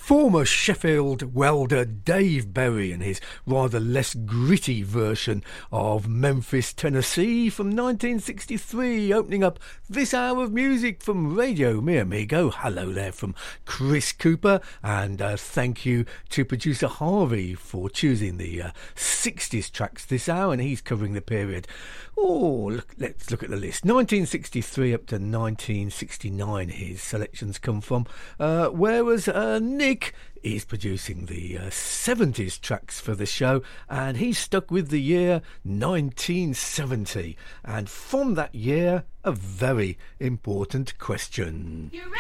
former Sheffield welder Dave Berry and his rather less gritty version of Memphis, Tennessee from 1963, opening up this hour of music from Radio Mi Amigo. Hello there from Chris Cooper, and thank you to producer Harvey for choosing the 60s tracks this hour, and he's covering the period. Let's look at the list. 1963 up to 1969 his selections come from, whereas Nick is producing the 70s tracks for the show, and he's stuck with the year 1970, and from that year a very important question.